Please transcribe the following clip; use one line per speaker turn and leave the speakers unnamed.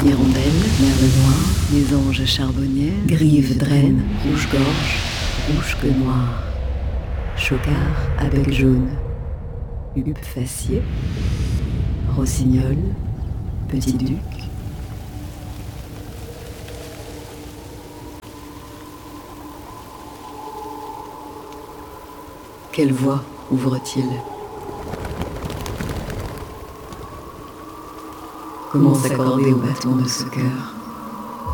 Hirondelle, merle noir, mésange charbonnière, grive draine, rouge-gorge, rouge-queue noire, chocard à bec jaune, huppe facier, rossignol, petit duc. Quelle voix ouvre-t-il? Comment s'accorder au battement de ce cœur?